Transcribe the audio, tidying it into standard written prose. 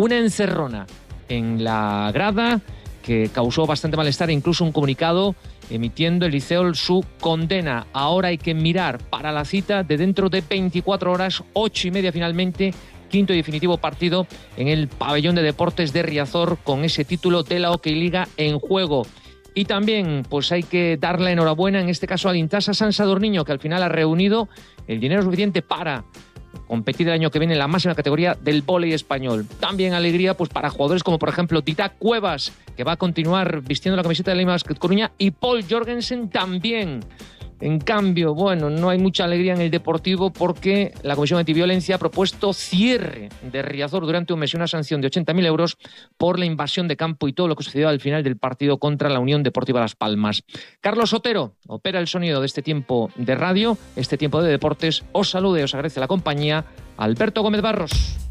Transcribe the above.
Una encerrona en la grada que causó bastante malestar e incluso un comunicado emitiendo el Liceo su condena. Ahora hay que mirar para la cita de dentro de 24 horas, 8:30 finalmente, quinto y definitivo partido en el pabellón de deportes de Riazor con ese título de la Hockey Liga en juego. Y también pues hay que dar la enhorabuena en este caso al Intasa San Sadurniño, que al final ha reunido el dinero suficiente para competir el año que viene en la máxima categoría del vóley español. También alegría pues para jugadores como por ejemplo Didac Cuevas, que va a continuar vistiendo la camiseta de Lima Basket Coruña, y Paul Jorgensen también. En cambio, bueno, no hay mucha alegría en el Deportivo porque la Comisión Antiviolencia ha propuesto cierre de Riazor durante un mes y una sanción de 80.000 euros por la invasión de campo y todo lo que sucedió al final del partido contra la Unión Deportiva Las Palmas. Carlos Otero opera el sonido de este tiempo de radio, este tiempo de deportes. Os saluda y os agradece la compañía Alberto Gómez Barros.